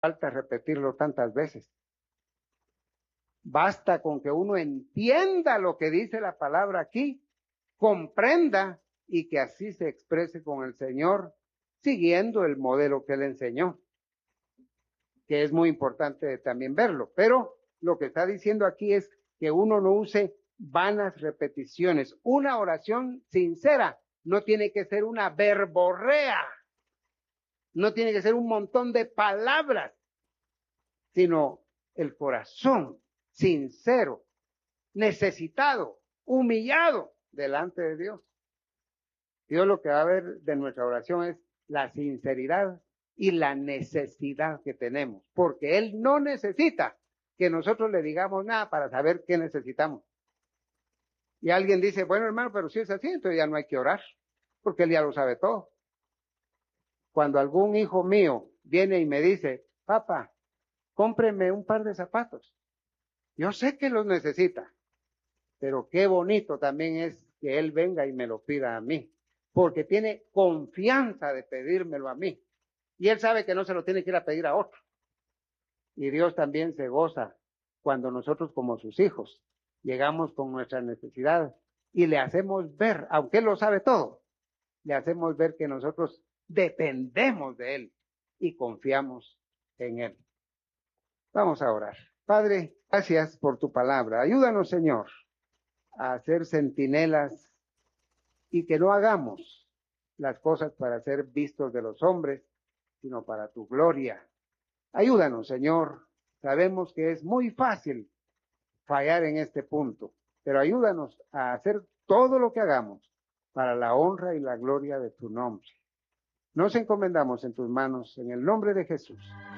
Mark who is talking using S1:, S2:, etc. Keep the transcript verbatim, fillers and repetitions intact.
S1: falta repetirlo tantas veces. Basta con que uno entienda lo que dice la palabra aquí, comprenda y que así se exprese con el Señor, siguiendo el modelo que Él enseñó, que es muy importante también verlo. Pero lo que está diciendo aquí es que uno no use vanas repeticiones. Una oración sincera no tiene que ser una verborrea, no tiene que ser un montón de palabras, sino el corazón sincero, necesitado, humillado delante de Dios. Dios lo que va a ver de nuestra oración es la sinceridad y la necesidad que tenemos, porque Él no necesita que nosotros le digamos nada para saber qué necesitamos. Y alguien dice, bueno hermano, pero si es así, entonces ya no hay que orar, porque Él ya lo sabe todo. Cuando algún hijo mío viene y me dice, papá, cómpreme un par de zapatos, yo sé que los necesita, pero qué bonito también es que Él venga y me lo pida a mí, porque tiene confianza de pedírmelo a mí. Y Él sabe que no se lo tiene que ir a pedir a otro. Y Dios también se goza cuando nosotros como sus hijos llegamos con nuestra necesidad y le hacemos ver, aunque Él lo sabe todo, le hacemos ver que nosotros dependemos de Él y confiamos en Él. Vamos a orar. Padre, gracias por tu palabra. Ayúdanos, Señor, a ser centinelas y que no hagamos las cosas para ser vistos de los hombres, sino para tu gloria. Ayúdanos, Señor. Sabemos que es muy fácil fallar en este punto, pero ayúdanos a hacer todo lo que hagamos para la honra y la gloria de tu nombre. Nos encomendamos en tus manos, en el nombre de Jesús.